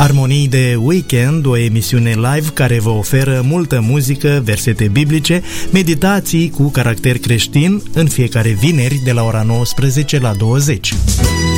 Armonii de Weekend, o emisiune live care vă oferă multă muzică, versete biblice, meditații cu caracter creștin în fiecare vineri de la ora 19 la 20.